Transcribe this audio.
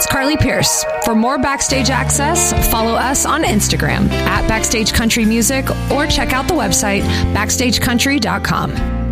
It's Carly Pierce. For more backstage access, follow us on Instagram at Backstage Country Music or check out the website backstagecountry.com.